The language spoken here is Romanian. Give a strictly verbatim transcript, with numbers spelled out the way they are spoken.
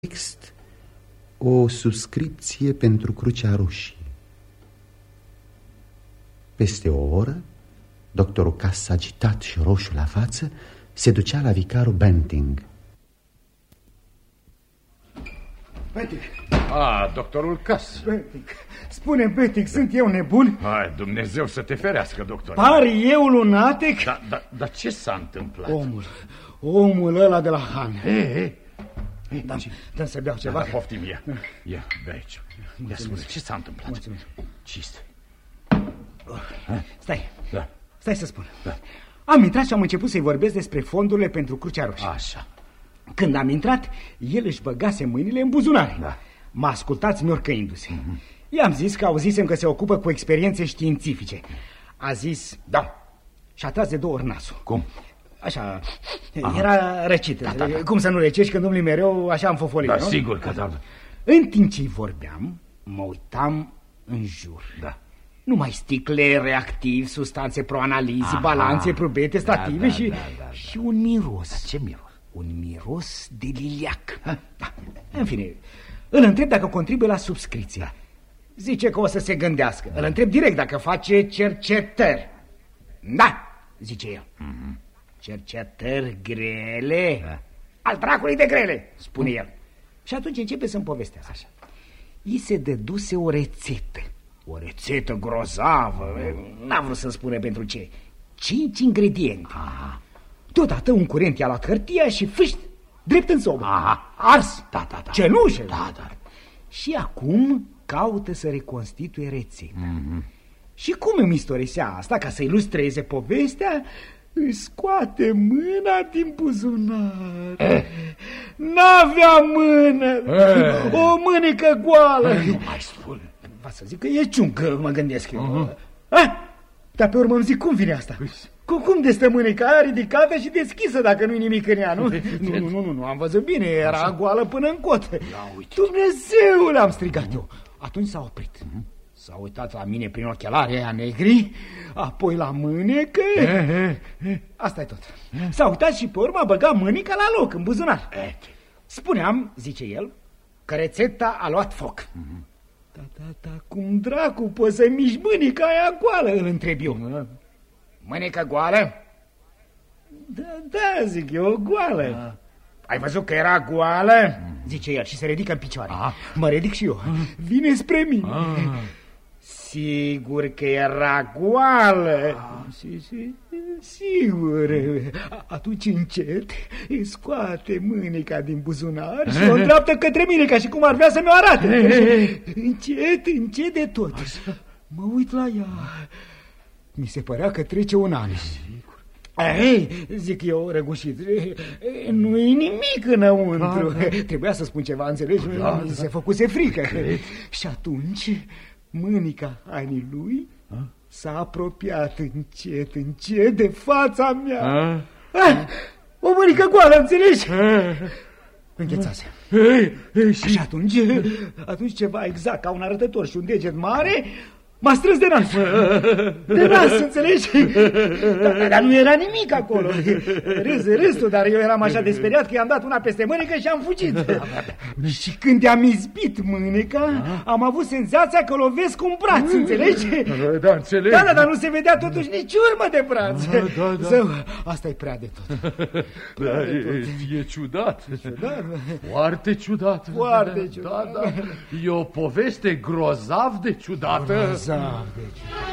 text o subscripție pentru Crucea Roșie. Peste o oră, doctorul Cass, agitat și roșu la față, se ducea la vicarul Benting. Benting. Ah, doctorul Cass. Benting. Spune, Benting, sunt eu nebun? Hai, Dumnezeu să te ferească, doctor. Par eu lunatic? Dar da, da, ce s-a întâmplat? Omul, omul ăla de la Han. Ei, ei. Da, dă să beau ceva. Da, poftim, ia. Ia, bea aici. Ia, spune, ce s-a întâmplat? Mulțumesc. Ce este? Stai, Da. stai să spun. Da. Am intrat și am început să-i vorbesc despre fondurile pentru Crucea Roșie. Așa. Când am intrat, el își băgase mâinile în buzunare. Da. M-a ascultat smiorcăindu-se. Mm-hmm. I-am zis că auzisem că se ocupă cu experiențe științifice. A zis Da. și a tras de două ori nasul. Cum? Așa, aha, era răcit. Da, da, da. Cum să nu răcești când umli mereu așa în fofolie, Da, nu? sigur că da. În timp ce-i vorbeam, mă uitam în jur. Da. Numai sticle, reactivi, substanțe proanalizi, Aha. balanțe, probete, stative, Da, da, și, da, da, da. și un miros. Da, ce miros? Un miros de liliac. Da. În fine, îl întreb dacă contribuie la subscripție. Da. Zice că o să se gândească. Da. Îl întreb direct dacă face cercetări. Da, zice el. Mm-hmm. Cercetări grele? Da. Al dracului de grele, spune el. Și atunci începe să-mi povestească. Așa. I se dăduse o rețetă. O rețetă grozavă. N-a vrut să spune pentru ce. Cinci ingrediente. Aha. Deodată un curent i-a luat hârtia și fâșt, drept în sobă. Aha. Ars. Da, da, da. Cenușă. Da, da. Și acum caută să reconstituie rețeta. Mm-hmm. Și cum îmi istorisea asta, ca să ilustreze povestea, își scoate mâna din buzunar. Eh. N-avea mână. Eh. O mânecă goală. Nu mai spune. Va să zic că e ciuncă, mă gândesc eu. Uh-huh. Ah, dar pe urmă îmi zic, cum vine asta? Cum, cum de stă mâneca aia ridicată și deschisă dacă nu-i nimic în ea, nu? Nu, nu, nu, nu, am văzut bine, era așa, goală până în cot. Dumnezeule, am strigat eu. Atunci s-a oprit. S-a uitat la mine prin ochelari aia negri, apoi la mânecă. Asta e tot. S-a uitat și pe urmă a băgat mâneca la loc, în buzunar. Spuneam, zice el, că rețeta a luat foc. Da, da, da, cum dracu poți să miști mâneca aia goală, îl întreb eu. Mânecă goală? Da, da, zic eu, goală. Da. Ai văzut că era goală? Zice el și se ridică în picioare. Ah. Mă ridic și eu. Vine spre mine. Ah. Sigur că era goală. Ah. Si, si, sigur. Atunci încet îi scoate mâneca din buzunar și o îndreaptă către mine, ca și cum ar vrea să mi-o arate. Încet, încet de tot. Așa. Mă uit la ea. Mi se părea că trece un an. Ei, zic eu, răgușit, nu-i nimic înăuntru. Da, da. Trebuia să spun ceva, înțelegi? Da, da. Se făcuse frică. Cred. Și atunci mânica anii lui s-a apropiat încet, încet de fața mea. A? Ah, o mânică goală, înțelegi? Înghețase. Ei, ei, și... și atunci, atunci ceva exact, ca un arătător și un deget mare, m-a strâns de nas. De nas, înțelegi? Dar, dar nu era nimic acolo. Râs, râs tu, dar eu eram așa de speriat că i-am dat una peste mânecă și am fugit. Și când i-am izbit mâneca, am avut senzația că lovesc un braț, înțelegi? Da, înțeleg. Da, da, dar nu se vedea totuși nici urmă de braț. Da, da, da. Zău, asta e prea de tot. Prea da, de tot. E, e ciudat. ciudat. Foarte ciudat. Foarte ciudat. Da, da. E o poveste grozav de ciudată. Grozav de ciudat.